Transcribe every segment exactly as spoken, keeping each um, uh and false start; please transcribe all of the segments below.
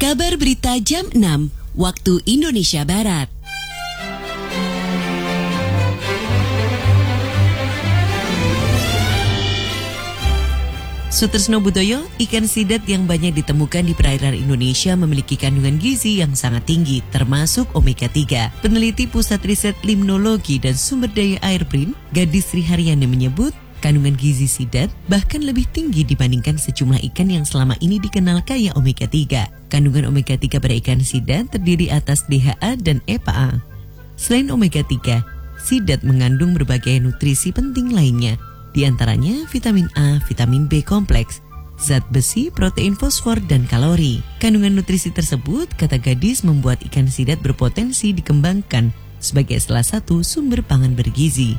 Kabar Berita jam enam, waktu Indonesia Barat. Sutresno Budoyo, ikan sidat yang banyak ditemukan di perairan Indonesia memiliki kandungan gizi yang sangat tinggi, termasuk omega tiga. Peneliti Pusat Riset Limnologi dan Sumber Daya Air BRIN, Gadis Sri Haryani menyebut, kandungan gizi sidat bahkan lebih tinggi dibandingkan sejumlah ikan yang selama ini dikenal kaya omega tiga. Kandungan omega tiga pada ikan sidat terdiri atas D H A dan E P A. Selain omega tiga, sidat mengandung berbagai nutrisi penting lainnya. Di antaranya vitamin A, vitamin B kompleks, zat besi, protein, fosfor, dan kalori. Kandungan nutrisi tersebut, kata Gadis, membuat ikan sidat berpotensi dikembangkan sebagai salah satu sumber pangan bergizi.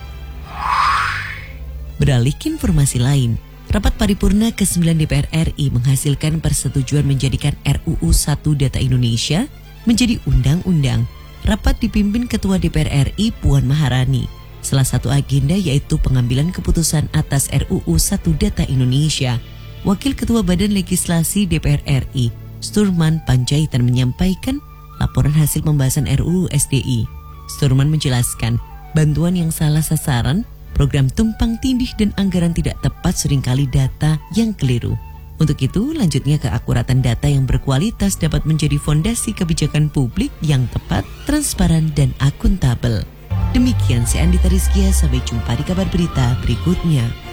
Beralih ke informasi lain, rapat paripurna ke sembilan D P R R I menghasilkan persetujuan menjadikan R U U satu Data Indonesia menjadi undang-undang. Rapat dipimpin Ketua D P R R I Puan Maharani. Salah satu agenda yaitu pengambilan keputusan atas R U U satu Data Indonesia. Wakil Ketua Badan Legislasi D P R R I, Sturman Panjaitan menyampaikan laporan hasil pembahasan R U U S D I. Sturman menjelaskan, bantuan yang salah sasaran, program tumpang tindih dan anggaran tidak tepat seringkali data yang keliru. Untuk itu, lanjutnya keakuratan data yang berkualitas dapat menjadi fondasi kebijakan publik yang tepat, transparan, dan akuntabel. Demikian saya Andita Rizkia, sampai jumpa di kabar berita berikutnya.